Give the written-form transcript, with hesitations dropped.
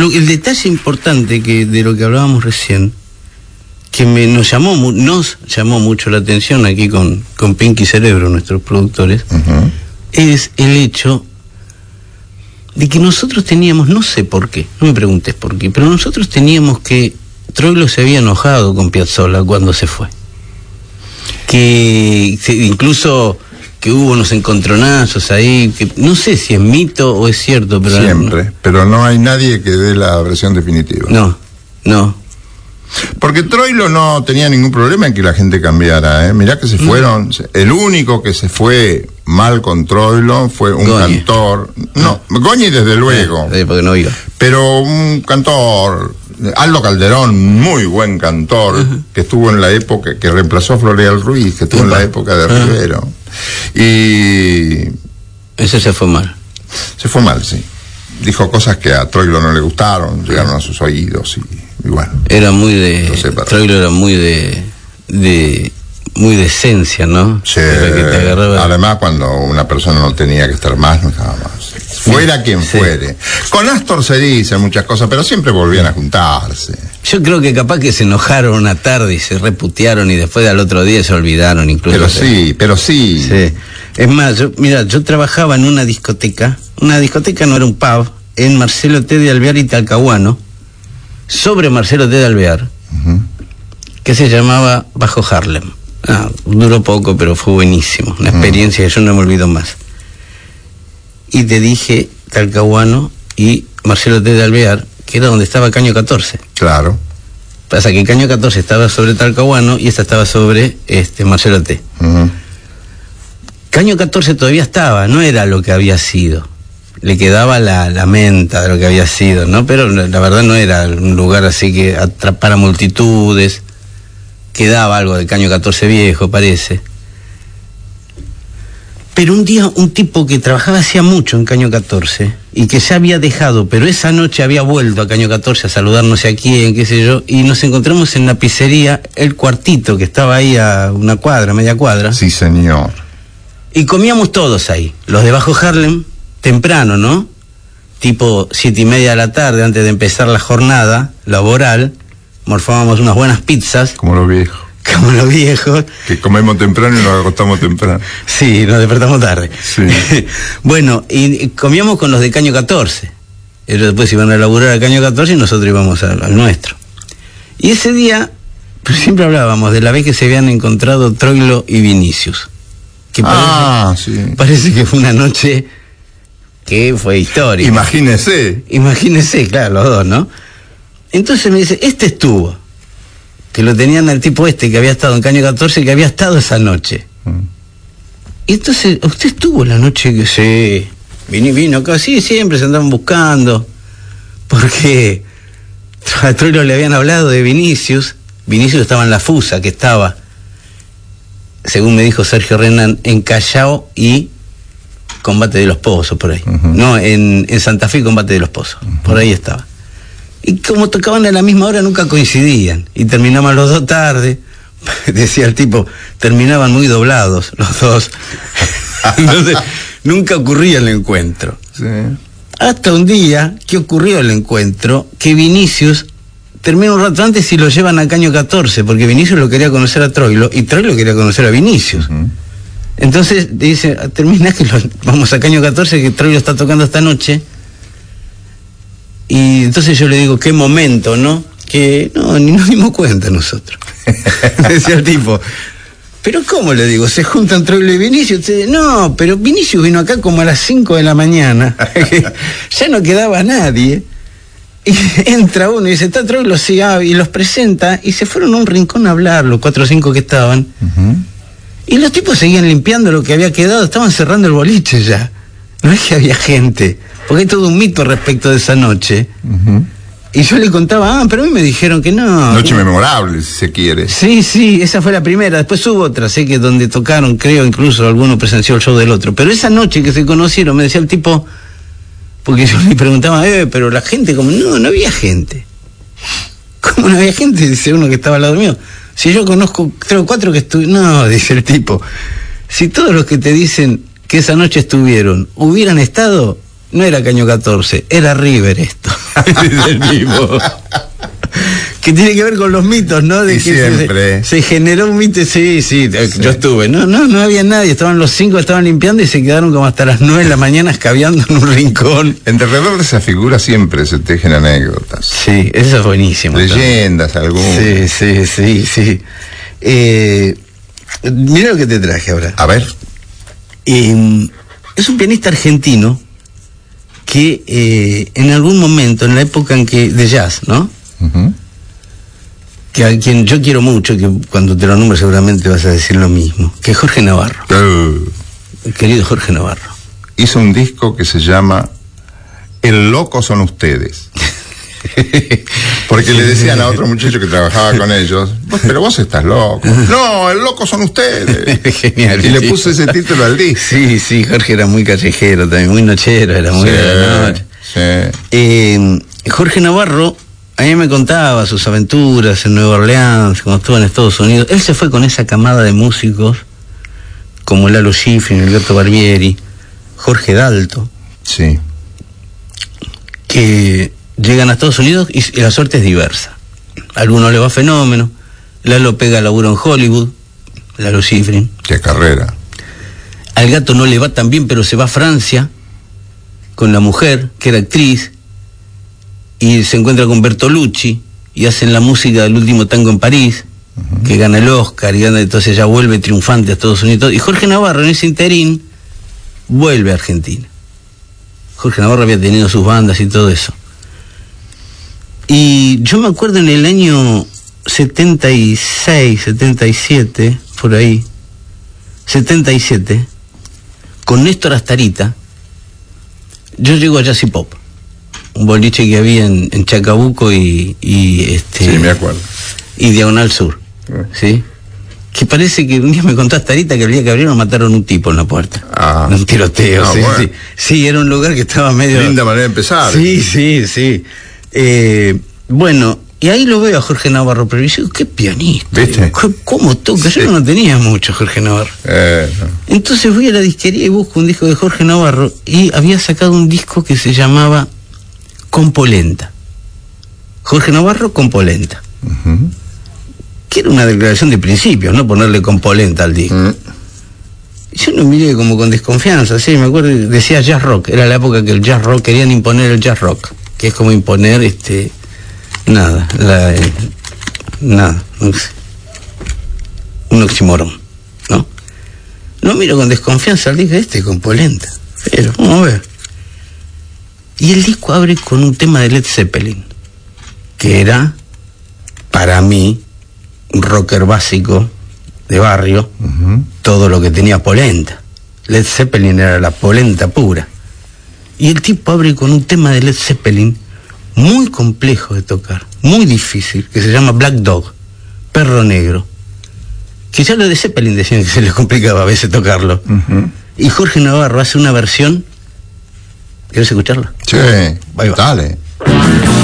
el detalle importante de lo que hablábamos recién, que nos llamó mucho la atención aquí con Pinky Cerebro, nuestros productores, es el hecho de que nosotros teníamos, no sé por qué, no me preguntes por qué, pero nosotros teníamos que Troilo se había enojado con Piazzolla cuando se fue, incluso que hubo unos encontronazos ahí, que no sé si es mito o es cierto, pero siempre, pero no hay nadie que dé la versión definitiva. No. Porque Troilo no tenía ningún problema en que la gente cambiara, Mirá que se fueron, el único que se fue mal con Troilo fue un cantor, Goñi desde luego, porque no iba, pero un cantor, Aldo Calderón, muy buen cantor, que estuvo en la época, que reemplazó a Floreal Ruiz, que estuvo en la época de Rivero, y... Ese se fue mal. Se fue mal, sí. Dijo cosas que a Troilo no le gustaron, llegaron a sus oídos y bueno. Era muy de... Troilo era muy de esencia, ¿no? Sí. Además, cuando una persona no tenía que estar más, no estaba más. Fuera quien fuere. Con Astor se dicen muchas cosas, pero siempre volvían a juntarse. Yo creo que capaz que se enojaron una tarde y se reputearon y después al otro día se olvidaron incluso. Pero sí. Sí. Es más, yo trabajaba en una discoteca no era un pub, en Marcelo T. de Alvear y Talcahuano, sobre Marcelo T. de Alvear, que se llamaba Bajo Harlem. Duró poco, pero fue buenísimo, una experiencia que yo no me olvido más. Y te dije Talcahuano y Marcelo T. de Alvear, que era donde estaba Caño 14. Claro. Pasa que Caño 14 estaba sobre Talcahuano y esta estaba sobre Marcelo T. Caño 14 todavía estaba, no era lo que había sido. Le quedaba la menta de lo que había sido, ¿no? Pero la verdad no era un lugar así que atrapara multitudes. Quedaba algo de Caño 14 viejo, parece. Pero un día un tipo que trabajaba hacía mucho en Caño 14 y que ya había dejado, pero esa noche había vuelto a Caño 14 a saludar no sé a quién, qué sé yo, y nos encontramos en la pizzería El Cuartito, que estaba ahí a una cuadra, media cuadra. Sí, señor. Y comíamos todos ahí, los de Bajo Harlem, temprano, ¿no? Tipo 7:30 de la tarde, antes de empezar la jornada laboral, morfábamos unas buenas pizzas. Como los viejos. Como los viejos. Que comemos temprano y nos acostamos temprano. Sí, nos despertamos tarde. Sí. Bueno, y comíamos con los de Caño 14. Ellos después iban a laburar a Caño 14 y nosotros íbamos al nuestro. Y ese día, pero siempre hablábamos de la vez que se habían encontrado Troilo y Vinicius. Que parece que fue una noche que fue histórica. Imagínese, claro, los dos, ¿no? Entonces me dice, estuvo, que lo tenían al tipo que había estado en Caño 14, que había estado esa noche. Y entonces, ¿usted estuvo la noche que sí? Vino acá, sí, siempre se andaban buscando, porque a Troilo le habían hablado de Vinicius estaba en la Fusa, que estaba, según me dijo Sergio Renan, en Callao y Combate de los Pozos, por ahí. No, en Santa Fe y Combate de los Pozos, por ahí estaba. Y como tocaban a la misma hora nunca coincidían, y terminaban los dos tarde, decía el tipo, terminaban muy doblados los dos. Entonces, nunca ocurría el encuentro. Sí. Hasta un día que ocurrió el encuentro, que Vinicius termina un rato antes y lo llevan a Caño 14, porque Vinicius lo quería conocer a Troilo, y Troilo quería conocer a Vinicius. Entonces dice, termina que vamos a Caño 14, que Troilo está tocando esta noche. Y entonces yo le digo, qué momento, ¿no? Que ni nos dimos cuenta nosotros. Decía el tipo, pero ¿cómo le digo? ¿Se juntan Troilo y Vinicius? No, pero Vinicius vino acá como a las 5 de la mañana. Ya no quedaba nadie. Y entra uno y dice, está Troilo, sí, y los presenta, y se fueron a un rincón a hablar, los 4 o 5 que estaban. Y los tipos seguían limpiando lo que había quedado, estaban cerrando el boliche ya. No es que había gente, porque hay todo un mito respecto de esa noche. Y yo le contaba, pero a mí me dijeron que no. Noche memorable, si se quiere. Sí, esa fue la primera. Después hubo otra, sé que donde tocaron, creo, incluso alguno presenció el show del otro. Pero esa noche que se conocieron, me decía el tipo, porque yo le preguntaba, pero la gente, como, no había gente. ¿Cómo no había gente? Dice uno que estaba al lado mío. Si yo conozco 3 o 4 que estuvieron. No, dice el tipo. Si todos los que te dicen que esa noche estuvieron hubieran estado, no era Caño 14, era River esto. Del mismo. Que tiene que ver con los mitos, ¿no? De y que siempre. se generó un mito, sí, yo estuve. No había nadie, estaban los 5, estaban limpiando y se quedaron como hasta las 9 de la mañana escabeando en un rincón. Alrededor de esa figura siempre se tejen anécdotas. Sí, eso es buenísimo. Leyendas, algunas. Sí. Mira lo que te traje ahora. A ver. Es un pianista argentino que en algún momento, en la época en que de jazz, ¿no? Uh-huh. Que a quien yo quiero mucho, que cuando te lo nombro seguramente vas a decir lo mismo, que es Jorge Navarro. Querido Jorge Navarro. Hizo un disco que se llama El loco son ustedes. Porque le decían a otro muchacho que trabajaba con ellos, pero vos estás loco. No, el loco son ustedes. Genial. Y le puso ese título al disco. Sí, Jorge era muy callejero también, muy nochero, era muy de la noche. Sí. Jorge Navarro a mí me contaba sus aventuras en Nueva Orleans, cuando estuvo en Estados Unidos. Él se fue con esa camada de músicos como Lalo Schifrin, Alberto Barbieri, Jorge Dalto. Sí. Que llegan a Estados Unidos y la suerte es diversa. A algunos le va fenómeno. Lalo pega laburo en Hollywood, Lalo Schifrin. Qué carrera. Al Gato no le va tan bien, pero se va a Francia con la mujer, que era actriz, y se encuentra con Bertolucci y hacen la música del Último Tango en París, uh-huh, que gana el Oscar y gana, entonces ya vuelve triunfante a Estados Unidos. Y Jorge Navarro en ese interín vuelve a Argentina. Jorge Navarro había tenido sus bandas y todo eso. Y yo me acuerdo en el año 76, 77, por ahí, 77, con Néstor Astarita, yo llego a Jazz y Pop, un boliche que había en Chacabuco y sí, me acuerdo. Y Diagonal Sur, ¿sí? Que parece que un día me contó Astarita que el día que abrieron mataron un tipo en la puerta. Un tiroteo, sí, bueno. Sí, era un lugar que estaba medio... Linda manera de empezar. Sí. Bueno, y ahí lo veo a Jorge Navarro, pero yo digo, qué pianista. ¿Viste? ¿Cómo toca? Sí. Yo no tenía mucho Jorge Navarro. No. Entonces voy a la disquería y busco un disco de Jorge Navarro y había sacado un disco que se llamaba Compolenta. Jorge Navarro, Compolenta. Uh-huh. Que era una declaración de principios, no ponerle Compolenta al disco. Uh-huh. Yo lo miré como con desconfianza, sí, me acuerdo, decía jazz rock, era la época que el jazz rock, querían imponer el jazz rock, que es como imponer nada, no sé, un oxímoron, ¿no? No miro con desconfianza al disco con polenta, pero vamos a ver. Y el disco abre con un tema de Led Zeppelin, que era, para mí, un rocker básico de barrio, uh-huh, todo lo que tenía polenta. Led Zeppelin era la polenta pura. Y el tipo abre con un tema de Led Zeppelin muy complejo de tocar, muy difícil, que se llama Black Dog, Perro Negro. Que ya lo de Zeppelin decían que se les complicaba a veces tocarlo. Uh-huh. Y Jorge Navarro hace una versión. ¿Quieres escucharla? Sí, dale.